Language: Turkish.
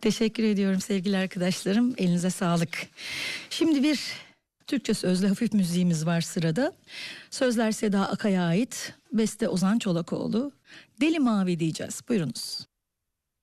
Teşekkür ediyorum sevgili arkadaşlarım. Elinize sağlık. Şimdi bir Türkçe sözlü hafif müziğimiz var sırada. Sözler Seda Akay'a ait. Beste Ozan Çolakoğlu. Deli Mavi diyeceğiz. Buyurunuz.